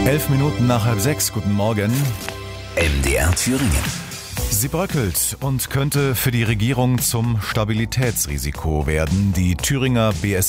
11 Minuten nach 5:30. Guten Morgen. MDR Thüringen. Sie bröckelt und könnte für die Regierung zum Stabilitätsrisiko werden. Die Thüringer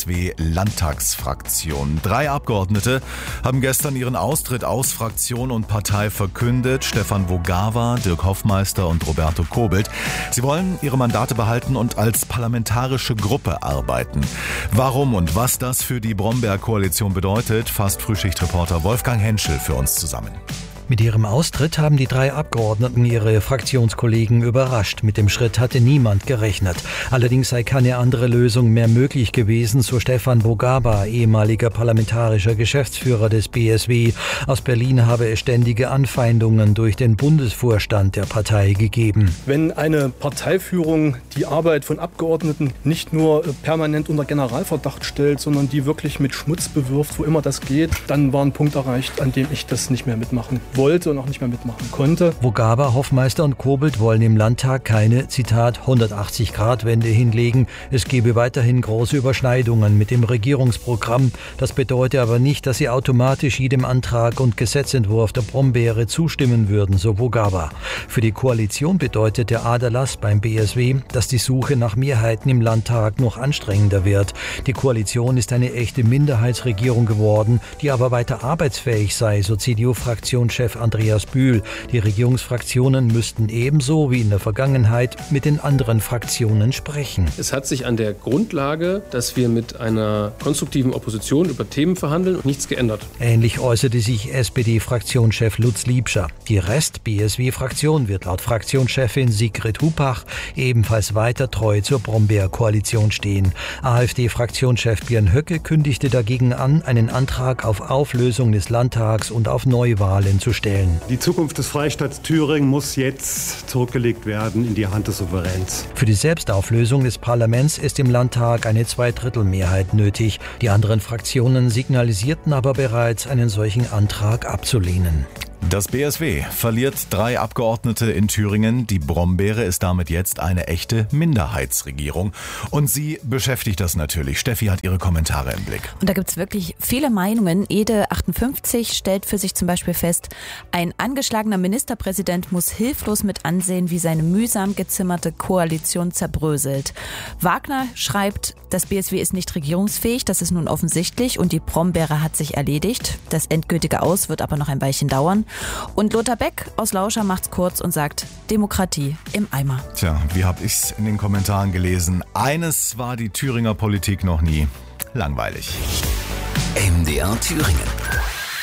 BSW-Landtagsfraktion. 3 Abgeordnete haben gestern ihren Austritt aus Fraktion und Partei verkündet. Stefan Vogava, Dirk Hoffmeister und Roberto Kobelt. Sie wollen ihre Mandate behalten und als parlamentarische Gruppe arbeiten. Warum und was das für die Brombeer-Koalition bedeutet, fasst Frühschichtreporter Wolfgang Henschel für uns zusammen. Mit ihrem Austritt haben die 3 Abgeordneten ihre Fraktionskollegen überrascht. Mit dem Schritt hatte niemand gerechnet. Allerdings sei keine andere Lösung mehr möglich gewesen, so Stefan Vogava, ehemaliger parlamentarischer Geschäftsführer des BSW. Aus Berlin habe es ständige Anfeindungen durch den Bundesvorstand der Partei gegeben. Wenn eine Parteiführung die Arbeit von Abgeordneten nicht nur permanent unter Generalverdacht stellt, sondern die wirklich mit Schmutz bewirft, wo immer das geht, dann war ein Punkt erreicht, an dem ich das nicht mehr mitmachen wollte und auch nicht mehr mitmachen konnte. Vogava, Hoffmeister und Kobelt wollen im Landtag keine, Zitat, 180-Grad-Wende hinlegen. Es gebe weiterhin große Überschneidungen mit dem Regierungsprogramm. Das bedeutet aber nicht, dass sie automatisch jedem Antrag und Gesetzentwurf der Brombeere zustimmen würden, so Vogava. Für die Koalition bedeutet der Aderlass beim BSW, dass die Suche nach Mehrheiten im Landtag noch anstrengender wird. Die Koalition ist eine echte Minderheitsregierung geworden, die aber weiter arbeitsfähig sei, so CDU-Fraktionschef Andreas Bühl. Die Regierungsfraktionen müssten ebenso wie in der Vergangenheit mit den anderen Fraktionen sprechen. Es hat sich an der Grundlage, dass wir mit einer konstruktiven Opposition über Themen verhandeln, nichts geändert. Ähnlich äußerte sich SPD-Fraktionschef Lutz Liebscher. Die Rest-BSW-Fraktion wird laut Fraktionschefin Sigrid Hupach ebenfalls weiter treu zur Brombeer-Koalition stehen. AfD-Fraktionschef Björn Höcke kündigte dagegen an, einen Antrag auf Auflösung des Landtags und auf Neuwahlen zu stellen. Die Zukunft des Freistaats Thüringen muss jetzt zurückgelegt werden in die Hand des Souveräns. Für die Selbstauflösung des Parlaments ist im Landtag eine Zweidrittelmehrheit nötig. Die anderen Fraktionen signalisierten aber bereits, einen solchen Antrag abzulehnen. Das BSW verliert 3 Abgeordnete in Thüringen. Die Brombeere ist damit jetzt eine echte Minderheitsregierung. Und sie beschäftigt das natürlich. Steffi hat ihre Kommentare im Blick. Und da gibt es wirklich viele Meinungen. Ede 58 stellt für sich zum Beispiel fest, ein angeschlagener Ministerpräsident muss hilflos mit ansehen, wie seine mühsam gezimmerte Koalition zerbröselt. Wagner schreibt, das BSW ist nicht regierungsfähig, das ist nun offensichtlich und die Brombeere hat sich erledigt. Das endgültige Aus wird aber noch ein Weilchen dauern. Und Lothar Beck aus Lauscher macht's kurz und sagt, Demokratie im Eimer. Tja, wie hab ich's in den Kommentaren gelesen? Eines war die Thüringer Politik noch nie: langweilig. MDR Thüringen.